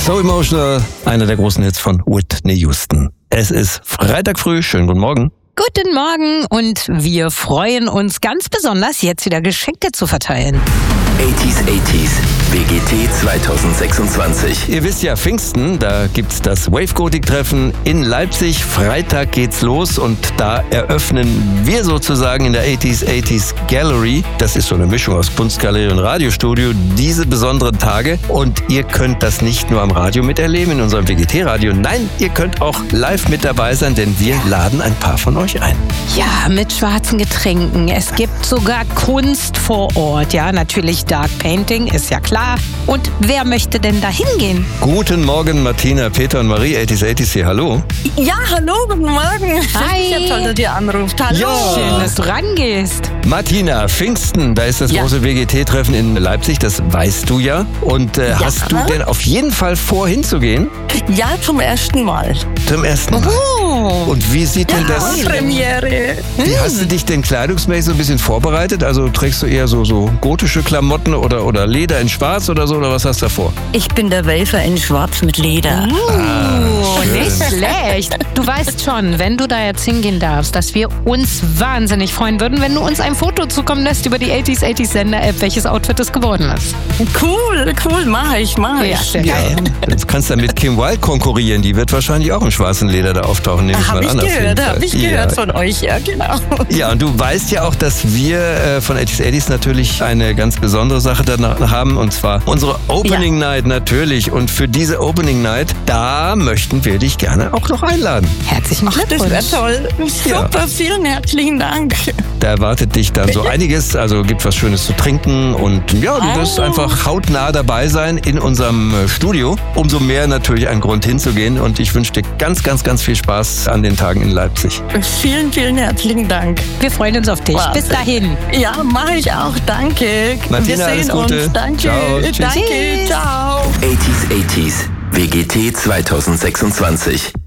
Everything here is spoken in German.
So Emotional, einer der großen Hits von Whitney Houston. Es ist Freitag früh, schönen guten Morgen. Guten Morgen und wir freuen uns ganz besonders, jetzt wieder Geschenke zu verteilen. 80s WGT 2026. Ihr wisst ja, Pfingsten, da gibt's das Wave-Gotik-Treffen in Leipzig. Freitag geht's los und da eröffnen wir sozusagen in der 80s Gallery, das ist so eine Mischung aus Kunstgalerie und Radiostudio, diese besonderen Tage. Und ihr könnt das nicht nur am Radio miterleben, in unserem WGT-Radio. Nein, ihr könnt auch live mit dabei sein, denn wir laden ein paar von euch ein. Ja, mit schwarzen Getränken. Es gibt sogar Kunst vor Ort. Ja, natürlich Dark Painting, ist ja klar. Und wer möchte denn da hingehen? Guten Morgen, Martina, Peter und Marie, 80s hier. Hallo. Ja, hallo, guten Morgen. Hi. Ja, toll, dass ihr anruft. Hallo. Ja. Schön, dass du rangehst. Martina, Pfingsten, da ist das große WGT-Treffen in Leipzig, das weißt du ja. Und hast du denn auf jeden Fall vor, hinzugehen? Ja, zum ersten Mal. Zum ersten Mal. Oh. Und wie sieht denn das? Premiere. Wie hast du dich denn kleidungsmäßig so ein bisschen vorbereitet? Also trägst du eher so gotische Klamotten oder Leder in Schwarz oder so? Oder was hast du davor? Ich bin der Wafer in Schwarz mit Leder. Nicht schlecht. Du weißt schon, wenn du da jetzt hingehen darfst, dass wir uns wahnsinnig freuen würden, wenn du uns ein Foto zukommen lässt über die 80s Sender-App, welches Outfit es geworden ist. Cool, mach ich. Ja, sehr geil. Jetzt kannst du dann mit Kim Wilde konkurrieren. Die wird wahrscheinlich auch im schwarzen Leder da auftauchen, nehme ich mal an. Hab ich gehört von euch, ja genau. Ja, und du weißt ja auch, dass wir von 80s natürlich eine ganz besondere Sache danach haben, und zwar unsere Opening Night natürlich. Und für diese Opening Night, da möchten wir dich gerne auch noch einladen. Herzlichen Das Glückwunsch. wäre toll. Super, vielen herzlichen Dank. Da erwartet dich dann so einiges, also gibt was Schönes zu trinken und ja, du wirst einfach hautnah dabei sein in unserem Studio. Umso mehr natürlich ein Grund hinzugehen und ich wünsche dir ganz, ganz, ganz viel Spaß an den Tagen in Leipzig. Vielen, vielen herzlichen Dank. Wir freuen uns auf dich. Wahnsinn. Bis dahin. Ja, mache ich auch. Danke. Martina, Wir alles sehen Gute. uns. Danke. Ciao. Tschüss. Danke. Ciao. 80s WGT 2026.